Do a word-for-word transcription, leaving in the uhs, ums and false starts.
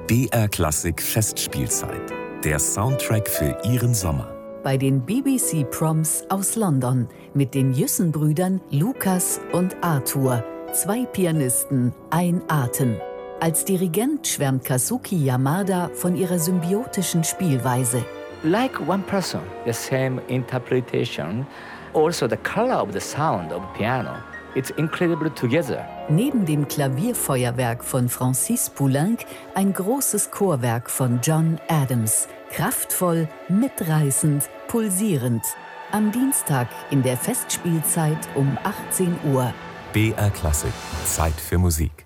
B R Klassik Festspielzeit. Der Soundtrack für Ihren Sommer. Bei den B B C Proms aus London mit den Jussen-Brüdern Lukas und Arthur. Zwei Pianisten, ein Atem. Als Dirigent schwärmt Kazuki Yamada von ihrer symbiotischen Spielweise. Like one person, the same interpretation, also the color of the sound of piano. It's incredible together. Neben dem Klavierfeuerwerk von Francis Poulenc ein großes Chorwerk von John Adams. Kraftvoll, mitreißend, pulsierend. Am Dienstag in der Festspielzeit um achtzehn Uhr. B R Klassik. Zeit für Musik.